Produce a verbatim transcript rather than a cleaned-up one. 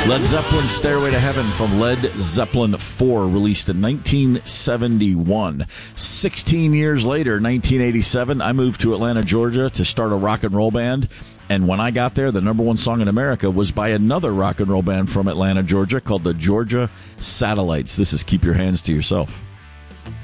Led Zeppelin's Stairway to Heaven from Led Zeppelin four, released in nineteen seventy-one. Sixteen years later, nineteen eighty-seven, I moved to Atlanta, Georgia to start a rock and roll band. And when I got there, the number one song in America was by another rock and roll band from Atlanta, Georgia called the Georgia Satellites. This is Keep Your Hands to Yourself.